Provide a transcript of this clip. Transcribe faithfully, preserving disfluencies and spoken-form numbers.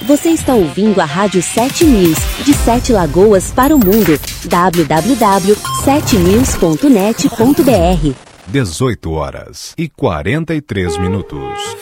Você está ouvindo a Rádio sete News, de Sete Lagoas para o mundo. w w w ponto sete news ponto net ponto b r. dezoito horas e quarenta e três minutos.